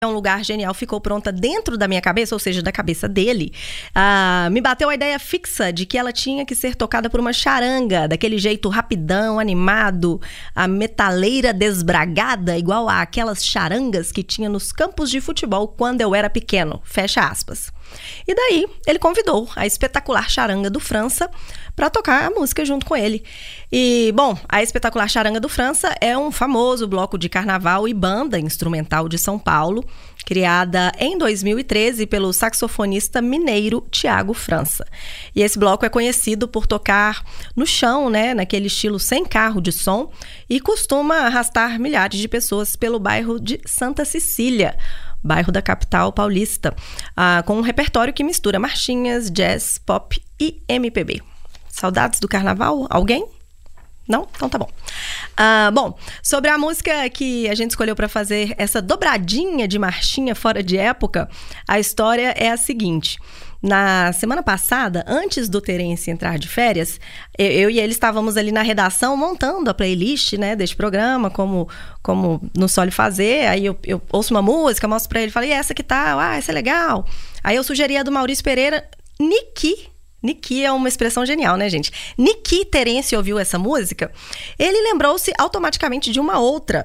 É um lugar genial, ficou pronta dentro da minha cabeça, ou seja, da cabeça dele. Me bateu a ideia fixa de que ela tinha que ser tocada por uma charanga, daquele jeito rapidão, animado, a metaleira desbragada, igual àquelas charangas que tinha nos campos de futebol quando eu era pequeno, fecha aspas. E daí, ele convidou a espetacular charanga do França para tocar a música junto com ele. E, bom, a espetacular charanga do França é um famoso bloco de carnaval e banda instrumental de São Paulo, criada em 2013 pelo saxofonista mineiro Tiago França. E esse bloco é conhecido por tocar no chão, né, naquele estilo sem carro de som, e costuma arrastar milhares de pessoas pelo bairro de Santa Cecília, bairro da capital paulista, com um repertório que mistura marchinhas, jazz, pop e MPB. Saudades do carnaval? Alguém? Não? Então tá bom. Bom, sobre a música que a gente escolheu para fazer essa dobradinha de marchinha fora de época, a história é a seguinte. Na semana passada, antes do Terence entrar de férias, eu e ele estávamos ali na redação montando a playlist, né, deste programa, como nos solhe fazer. Aí eu ouço uma música, mostro para ele, falei, essa que tal? Essa é legal. Aí eu sugeri a do Maurício Pereira, Niki. Niki é uma expressão genial, né, gente? Niki Terence ouviu essa música, ele lembrou-se automaticamente de uma outra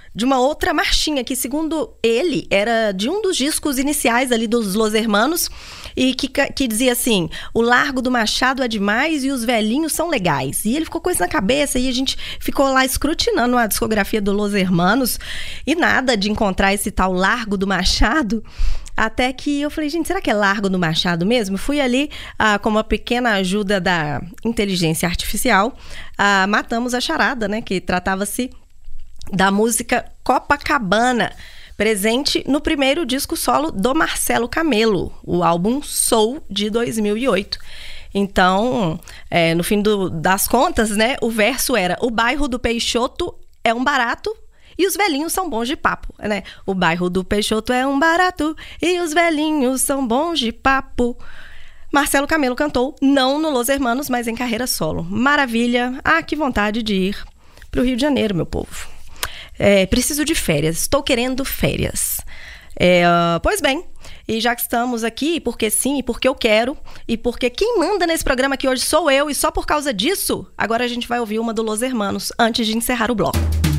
marchinha que, segundo ele, era de um dos discos iniciais ali dos Los Hermanos e que dizia assim, o Largo do Machado é demais e os velhinhos são legais. E ele ficou com isso na cabeça e a gente ficou lá escrutinando a discografia do Los Hermanos e nada de encontrar esse tal Largo do Machado. Até que eu falei, gente, será que é Largo do Machado mesmo? Fui ali, com uma pequena ajuda da inteligência artificial, matamos a charada, né? Que tratava-se da música Copacabana, presente no primeiro disco solo do Marcelo Camelo, o álbum Soul, de 2008. Então, no fim das contas, né? O verso era, o bairro do Peixoto é um barato, e os velhinhos são bons de papo, né? O bairro do Peixoto é um barato e os velhinhos são bons de papo. Marcelo Camelo cantou, não no Los Hermanos, mas em carreira solo. Maravilha! Que vontade de ir para o Rio de Janeiro, meu povo. Preciso de férias, estou querendo férias. Pois bem, e já que estamos aqui, porque sim, e porque eu quero, e porque quem manda nesse programa aqui hoje sou eu, e só por causa disso, agora a gente vai ouvir uma do Los Hermanos, antes de encerrar o bloco.